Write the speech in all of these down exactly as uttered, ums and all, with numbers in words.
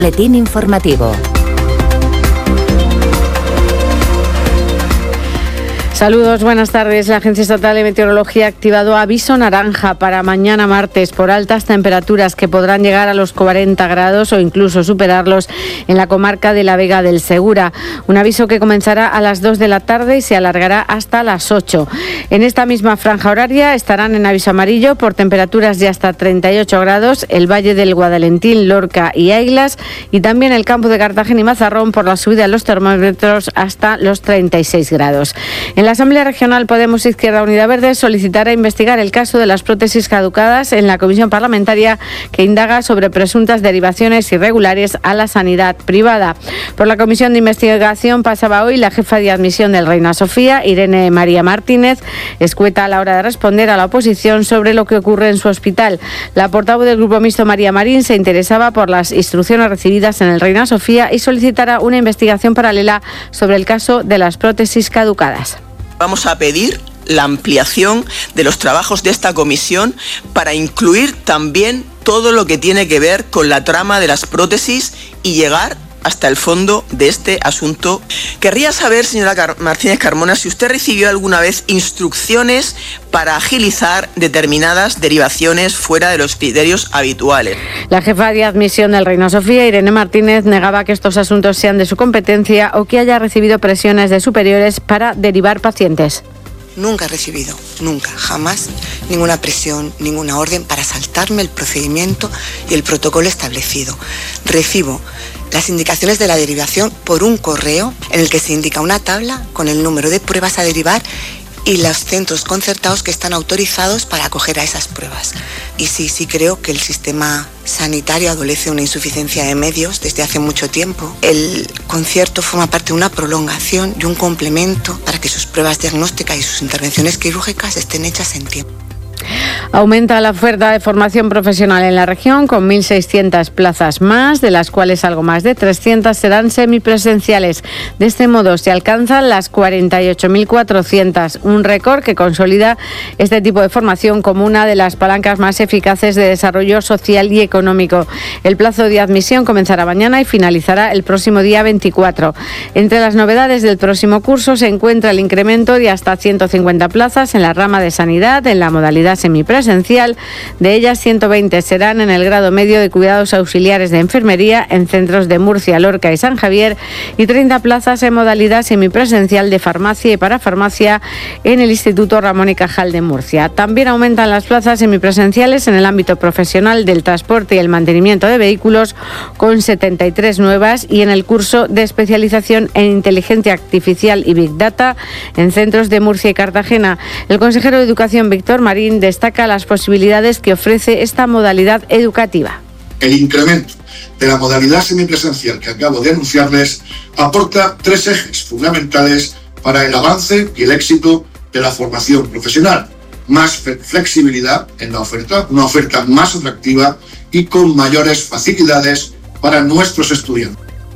Boletín informativo. Saludos, buenas tardes. La Agencia Estatal de Meteorología ha activado aviso naranja para mañana martes por altas temperaturas que podrán llegar a los cuarenta grados o incluso superarlos en la comarca de la Vega del Segura. Un aviso que comenzará a las dos de la tarde y se alargará hasta las ocho. En esta misma franja horaria estarán en aviso amarillo por temperaturas de hasta treinta y ocho grados el Valle del Guadalentín, Lorca y Aiglas, y también el campo de Cartagena y Mazarrón por la subida de los termómetros hasta los treinta y seis grados. En la Asamblea Regional Podemos Izquierda Unida Verde solicitará investigar el caso de las prótesis caducadas en la comisión parlamentaria que indaga sobre presuntas derivaciones irregulares a la sanidad privada. Por la comisión de investigación pasaba hoy la jefa de admisión del Reina Sofía, Irene María Martínez, escueta a la hora de responder a la oposición sobre lo que ocurre en su hospital. La portavoz del Grupo Mixto, María Marín, se interesaba por las instrucciones recibidas en el Reina Sofía y solicitará una investigación paralela sobre el caso de las prótesis caducadas. Vamos a pedir la ampliación de los trabajos de esta comisión para incluir también todo lo que tiene que ver con la trama de las prótesis y llegar hasta el fondo de este asunto. Querría saber, señora Car- Martínez Carmona, si usted recibió alguna vez instrucciones para agilizar determinadas derivaciones fuera de los criterios habituales. La jefa de admisión del Reina Sofía, Irene Martínez, negaba que estos asuntos sean de su competencia o que haya recibido presiones de superiores para derivar pacientes. Nunca he recibido, nunca, jamás, ninguna presión, ninguna orden para saltarme el procedimiento y el protocolo establecido. Recibo las indicaciones de la derivación por un correo en el que se indica una tabla con el número de pruebas a derivar y los centros concertados que están autorizados para acoger a esas pruebas. Y sí, sí creo que el sistema sanitario adolece de una insuficiencia de medios desde hace mucho tiempo. El concierto forma parte de una prolongación y un complemento para que sus pruebas diagnósticas y sus intervenciones quirúrgicas estén hechas en tiempo. Aumenta la oferta de formación profesional en la región con mil seiscientas plazas más, de las cuales algo más de trescientas serán semipresenciales. De este modo se alcanzan las cuarenta y ocho mil cuatrocientas, un récord que consolida este tipo de formación como una de las palancas más eficaces de desarrollo social y económico. El plazo de admisión comenzará mañana y finalizará el próximo día veinticuatro. Entre las novedades del próximo curso se encuentra el incremento de hasta ciento cincuenta plazas en la rama de sanidad en la modalidad semipresencial. De ellas, ciento veinte serán en el grado medio de cuidados auxiliares de enfermería en centros de Murcia, Lorca y San Javier, y treinta plazas en modalidad semipresencial de farmacia y parafarmacia en el Instituto Ramón y Cajal de Murcia. También aumentan las plazas semipresenciales en el ámbito profesional del transporte y el mantenimiento de vehículos, con setenta y tres nuevas, y en el curso de especialización en inteligencia artificial y Big Data en centros de Murcia y Cartagena. El consejero de Educación, Víctor Marín, destaca las posibilidades que ofrece esta modalidad educativa. El incremento de la modalidad semipresencial que acabo de anunciarles aporta tres ejes fundamentales para el avance y el éxito de la formación profesional. Más flexibilidad en la oferta, una oferta más atractiva y con mayores facilidades para nuestros estudiantes.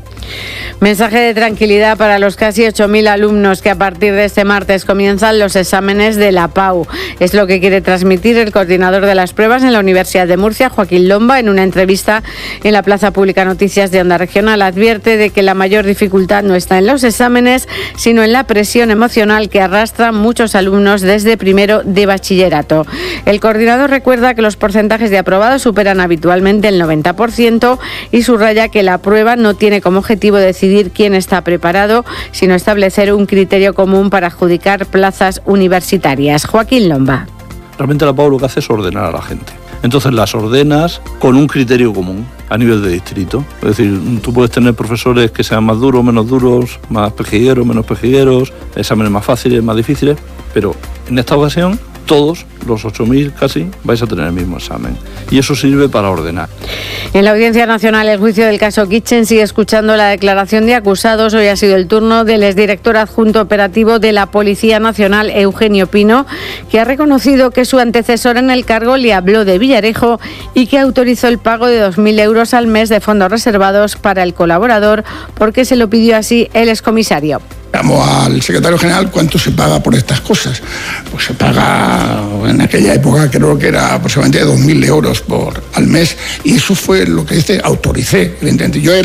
Mensaje de tranquilidad para los casi ocho mil alumnos que a partir de este martes comienzan los exámenes de la P A U. Es lo que quiere transmitir el coordinador de las pruebas en la Universidad de Murcia, Joaquín Lomba, en una entrevista en la Plaza Pública Noticias de Onda Regional. Advierte de que la mayor dificultad no está en los exámenes, sino en la presión emocional que arrastran muchos alumnos desde primero de bachillerato. El coordinador recuerda que los porcentajes de aprobados superan habitualmente el noventa por ciento y subraya que la prueba no tiene como objetivo decidir quién está preparado, sino establecer un criterio común para adjudicar plazas universitarias. Joaquín Lomba. Realmente la P A U lo que hace es ordenar a la gente. Entonces las ordenas con un criterio común a nivel de distrito. Es decir, tú puedes tener profesores que sean más duros, menos duros, más pejigueros, menos pejigueros, exámenes más fáciles, más difíciles, pero en esta ocasión todos, los ocho mil casi, vais a tener el mismo examen. Y eso sirve para ordenar. En la Audiencia Nacional, el juicio del caso Kitchen sigue escuchando la declaración de acusados. Hoy ha sido el turno del exdirector adjunto operativo de la Policía Nacional, Eugenio Pino, que ha reconocido que su antecesor en el cargo le habló de Villarejo y que autorizó el pago de dos mil euros al mes de fondos reservados para el colaborador, porque se lo pidió así el excomisario. Llamo al secretario general, ¿cuánto se paga por estas cosas? Pues se paga, en aquella época creo que era aproximadamente dos mil euros por, al mes, y eso fue lo que hice, autoricé, evidentemente. Yo era